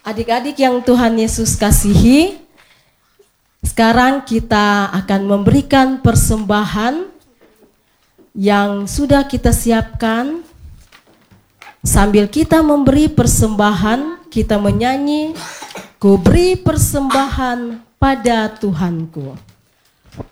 Adik-adik yang Tuhan Yesus kasihi, sekarang kita akan memberikan persembahan yang sudah kita siapkan. Sambil kita memberi persembahan, kita menyanyi, "Ku beri persembahan pada Tuhanku."